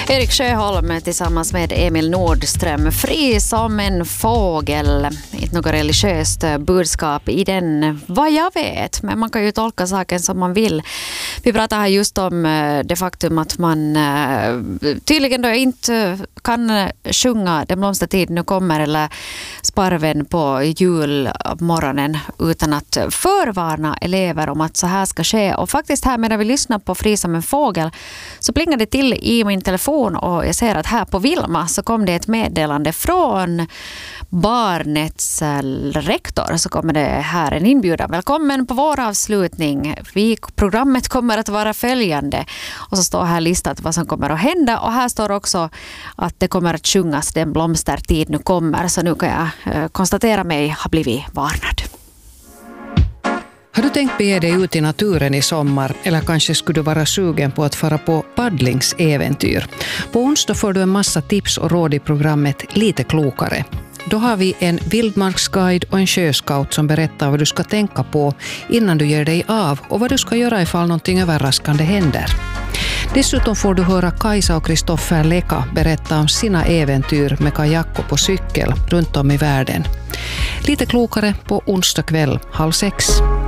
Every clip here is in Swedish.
Erik Sjöholm tillsammans med Emil Nordström. Fri som en fågel. Inte något religiöst budskap i den, vad jag vet. Men man kan ju tolka saken som man vill. Vi pratar här just om det faktum att man tydligen då inte kan sjunga Den blomstertid nu kommer eller Sparven på julmorgonen utan att förvarna elever om att så här ska ske. Och faktiskt här medan vi lyssnar på Fri som en fågel så plingar det till i min telefon och jag ser att här på Vilma så kom det ett meddelande från barnets rektor. Så kommer det här en inbjudan. Välkommen på vår avslutning. Programmet kommer att vara följande. Och så står här listat vad som kommer att hända. Och här står också att det kommer att sjungas Den blomstertid nu kommer. Så nu kan jag konstatera mig har blivit varnad. Har du tänkt bege dig ut i naturen i sommar eller kanske skulle du vara sugen på att fara på paddlingsäventyr? På onsdag får du en massa tips och råd i programmet Lite klokare. Då har vi en vildmarksguide och en sjöscout som berättar vad du ska tänka på innan du ger dig av och vad du ska göra ifall någonting överraskande händer. Dessutom får du höra Kajsa och Kristoffer Leka berätta om sina äventyr med kajak och på cykel runt om i världen. Lite klokare på onsdag kväll 5:30.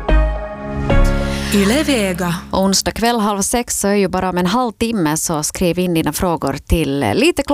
Yle Vega. Onsdag kväll 5:30 så är ju bara om en halvtimme så skriv in dina frågor till Lite klokare